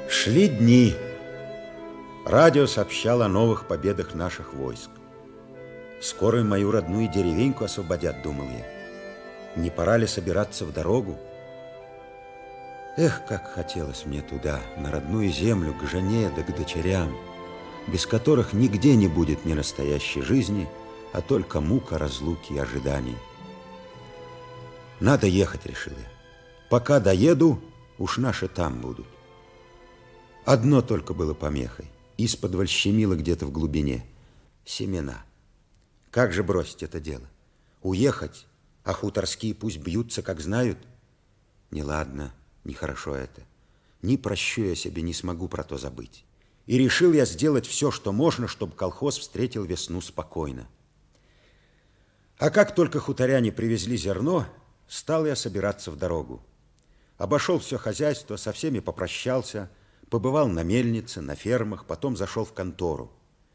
Шли дни. Радио сообщало о новых победах наших войск. Скоро и мою родную деревеньку освободят, думал я. Не пора ли собираться в дорогу? Эх, как хотелось мне туда, на родную землю, к жене да к дочерям, без которых нигде не будет ни настоящей жизни, а только мука разлуки и ожиданий. Надо ехать, решил я. Пока доеду, уж наши там будут. Одно только было помехой. Исподволь щемило где-то в глубине. Семена. Как же бросить это дело? Уехать, а хуторские пусть бьются, как знают? Неладно, нехорошо это. Ни прощу я себе, не смогу про то забыть. И решил я сделать все, что можно, чтобы колхоз встретил весну спокойно. А как только хуторяне привезли зерно, стал я собираться в дорогу. Обошел все хозяйство, со всеми попрощался, побывал на мельнице, на фермах, потом зашел в контору.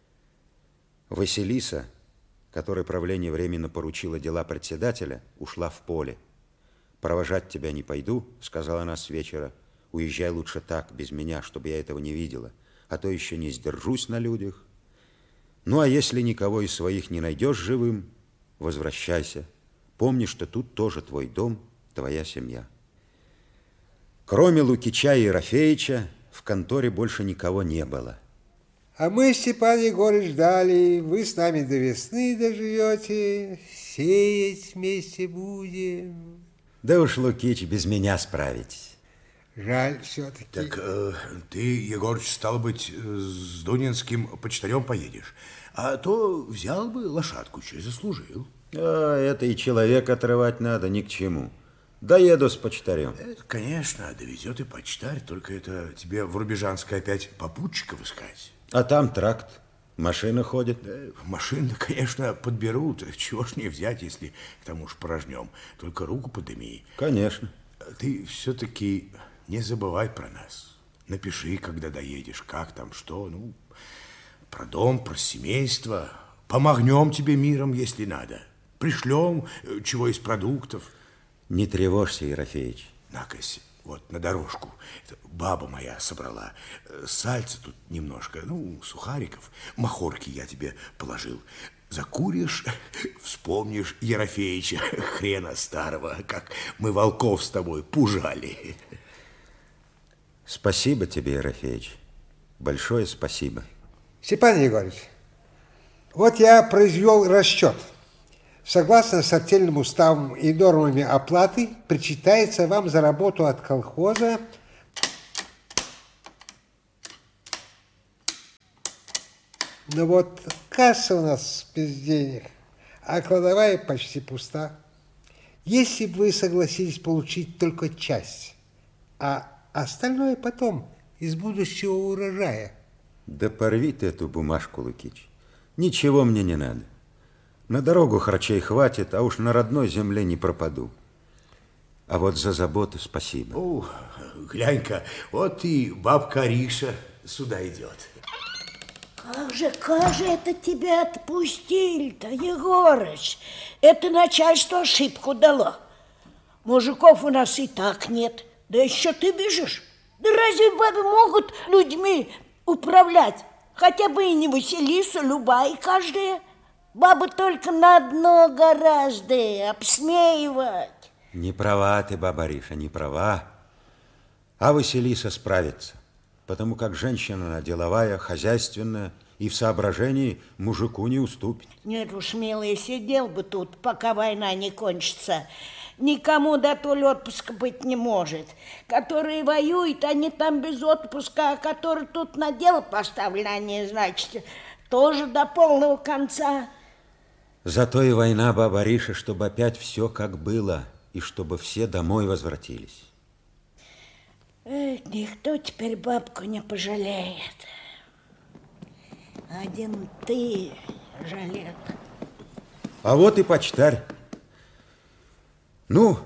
Василиса, которой правление временно поручило дела председателя, ушла в поле. «Провожать тебя не пойду», — сказала она с вечера. «Уезжай лучше так, без меня, чтобы я этого не видела, а то еще не сдержусь на людях. Ну, а если никого из своих не найдешь живым, возвращайся. Помни, что тут тоже твой дом, твоя семья». Кроме Лукича и Ерофеича, в конторе больше никого не было. А мы, Степан Егорыч, ждали, вы с нами до весны доживете, сеять вместе будем. Да уж, Лукич, без меня справитесь. Жаль все-таки. Так ты, Егорыч, стал быть, с Дунинским почтарем поедешь. А то взял бы лошадку, что заслужил. А, это и человек отрывать надо, ни к чему. Доеду с почтарем. Это, конечно, довезет и почтарь, только это тебе в Рубежанской опять попутчиков искать. А там тракт, машина ходит. Да, машины, конечно, подберут. Чего ж не взять, если к тому ж порожнем. Только руку подыми. Конечно. Ты все-таки не забывай про нас. Напиши, когда доедешь, как там, что. Ну, про дом, про семейство. Помогнем тебе миром, если надо. Пришлем чего из продуктов. Не тревожься, Ерофеич. Накось, вот на дорожку. Это баба моя собрала. Сальца тут немножко, ну, сухариков. Махорки я тебе положил. Закуришь, вспомнишь Ерофеича, хрена старого, как мы волков с тобой пужали. Спасибо тебе, Ерофеич. Большое спасибо. Степан Егорович, вот я произвел расчет. Согласно с артельным уставом и нормами оплаты, причитается вам за работу от колхоза ну вот касса у нас без денег, а кладовая почти пуста. Если бы вы согласились получить только часть, а остальное потом из будущего урожая. Да порви ты эту бумажку, Лукич. Ничего мне не надо. На дорогу харчей хватит, а уж на родной земле не пропаду. А вот за заботу спасибо. О, глянь-ка, вот и бабка Ариша сюда идет. Как же это тебя отпустили-то, Егорыч? Это начальство ошибку дало. Мужиков у нас и так нет. Да еще ты бежишь. Да разве бабы могут людьми управлять? Хотя бы и не Василиса, любая каждая. Бабы только на одно гораздо обсмеивать. Не права ты, баба Ариша, не права. А Василиса справится, потому как женщина она деловая, хозяйственная и в соображении мужику не уступит. Нет уж, милый, сидел бы тут, пока война не кончится. Никому до то ли отпуска быть не может. Которые воюют, они там без отпуска, а которые тут на дело поставлены, они, значит, тоже до полного конца. Зато и война, баба Ариша, чтобы опять все как было, и чтобы все домой возвратились. Никто теперь бабку не пожалеет. Один ты жалек. А вот и почтарь. Ну,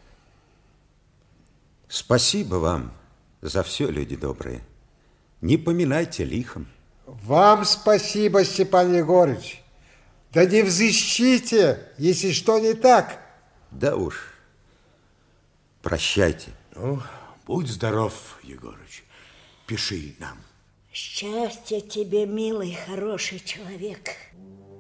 спасибо вам за все, люди добрые. Не поминайте лихом. Вам спасибо, Степан Егорыч. Да не взыщите, если что не так. Да уж. Прощайте. Ну, будь здоров, Егорыч. пиши нам. Счастья тебе, милый, хороший человек.